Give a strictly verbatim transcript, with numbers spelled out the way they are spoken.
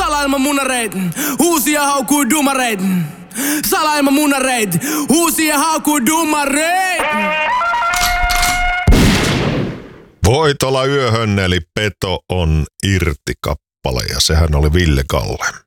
Salailman munareit, uusia haukuu dumareit. Salailman munareit, uusia haukuu dumareit. Voitola yöhön, eli Peto on irti kappale, ja sehän oli Ville Kalle.